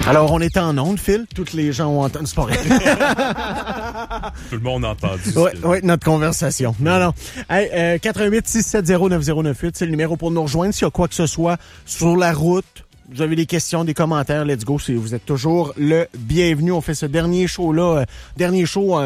Alors, on est en onde, Phil. Toutes les gens ont entendu. C'est pas vrai. Tout le monde a entendu. Oui, notre conversation. Non. Hey, 88-670-9098, c'est le numéro pour nous rejoindre. S'il y a quoi que ce soit sur la route, vous avez des questions, des commentaires, let's go. Vous êtes toujours le bienvenu. On fait ce dernier show-là,